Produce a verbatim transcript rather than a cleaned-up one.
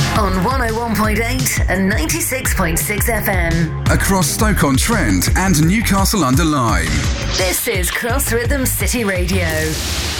On one oh one point eight and ninety-six point six F M. Across Stoke-on-Trent and Newcastle-under-Lyme. This is Cross Rhythm City Radio.